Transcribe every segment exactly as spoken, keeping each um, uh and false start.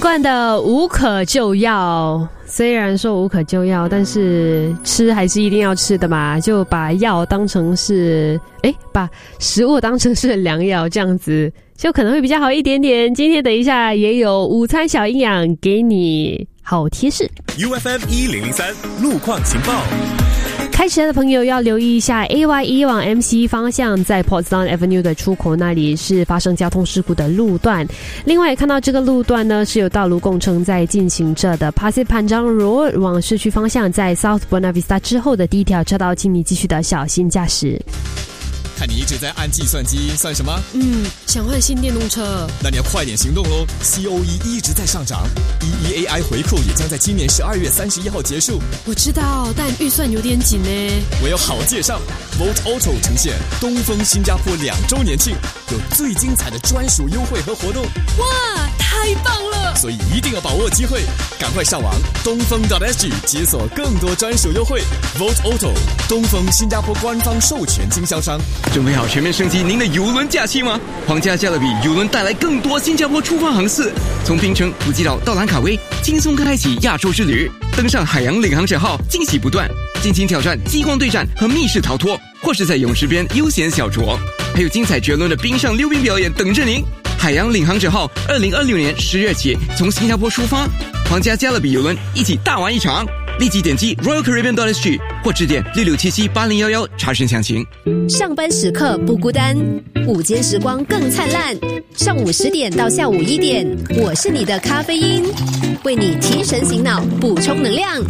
冠的无可救药，虽然说无可救药，但是吃还是一定要吃的嘛，就把药当成是诶把食物当成是良药，这样子就可能会比较好一点点。今天等一下也有午餐小营养给你好贴士。 U F M 一零零三路况情报。 开车的朋友要留意一下 A Y 一往 M C 方向，在 Portsdown Avenue 的出口那里是发生交通事故的路段。另外看到这个路段呢是有道路工程在进行着的， Pasir Panjang Road 往市区方向，在 South Buona Vista 之后的第一条车道，请你继续的小心驾驶。 看你一直在按计算机，算什么？ 嗯，想换新电动车。 那你要快点行动咯 ！C O E 一直在上涨 ，E E A I 回扣也将在今年十二月三十一号结束。 我知道，但预算有点紧呢。 我有好介绍 ，Volt Auto 呈现东风新加坡两周年庆，有最精彩的专属优惠和活动。 哇，太棒了！ 所以一定要把握机会，赶快上网东风 .sg 解锁更多专属优惠。Volt Auto 东风新加坡官方授权经销商。 准备好全面升级您的邮轮假期吗？皇家加勒比邮轮带来更多新加坡出发航次，从槟城、普吉岛到兰卡威，轻松开启亚洲之旅。登上海洋领航者号，惊喜不断，尽情挑战激光对战和密室逃脱，或是在泳池边悠闲小酌，还有精彩绝伦的冰上溜冰表演等着您。海洋领航者号二零二六年十月起从新加坡出发，皇家加勒比邮轮一起大玩一场。立即点击 Royal Caribbean .sg 或致电六六七七八零一一查询详情。 上班时刻不孤单，午间时光更灿烂。上午十点到下午一点，我是你的咖啡因，为你提神醒脑，补充能量。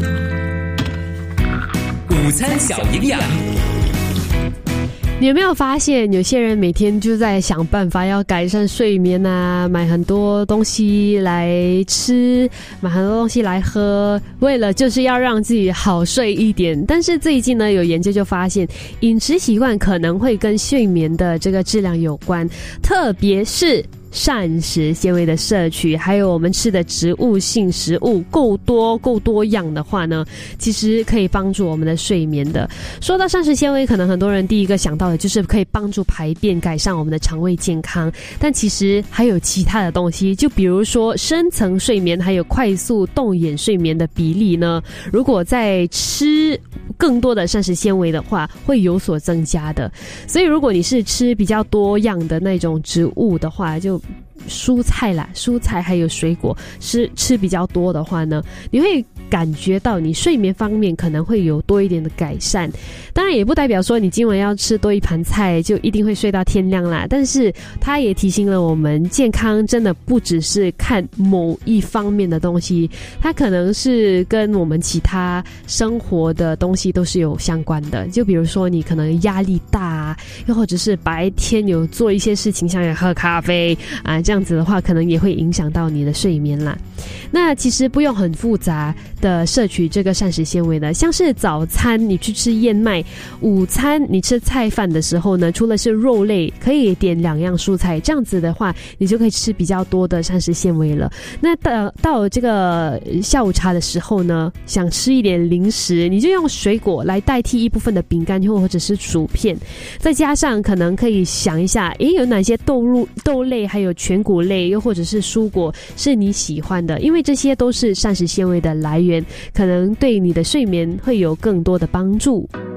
午餐小营养。 你有没有发现有些人每天就在想办法要改善睡眠啊，买很多东西来吃，买很多东西来喝，为了就是要让自己好睡一点。但是最近呢，有研究就发现饮食习惯可能会跟睡眠的这个质量有关，特别是膳食纤维的摄取，还有我们吃的植物性食物够多够多样的话呢，其实可以帮助我们的睡眠的。说到膳食纤维，可能很多人第一个想到的就是可以帮助排便，改善我们的肠胃健康，但其实还有其他的东西，就比如说深层睡眠还有快速动眼睡眠的比例呢，如果在吃更多的膳食纤维的话会有所增加的。所以如果你是吃比较多样的那种植物的话，就蔬菜啦，蔬菜还有水果吃吃比较多的话呢，你会感觉到你睡眠方面可能会有多一点的改善。当然也不代表说你今晚要吃多一盘菜就一定会睡到天亮啦，但是它也提醒了我们，健康真的不只是看某一方面的东西，它可能是跟我们其他生活的东西都是有相关的。就比如说你可能压力大，又或者是白天有做一些事情像要喝咖啡啊，这样子的话可能也会影响到你的睡眠啦。那其实不用很复杂的摄取这个膳食纤维的，像是早餐你去吃燕麦，午餐你吃菜饭的时候呢，除了是肉类可以点两样蔬菜，这样子的话你就可以吃比较多的膳食纤维了。那到到这个下午茶的时候呢，想吃一点零食，你就用水果来代替一部分的饼干或者是薯片，再加上可能可以想一下，诶，有哪些豆乳豆类还有全谷类又或者是蔬果是你喜欢的，因为这些都是膳食纤维的来源，可能对你的睡眠会有更多的帮助。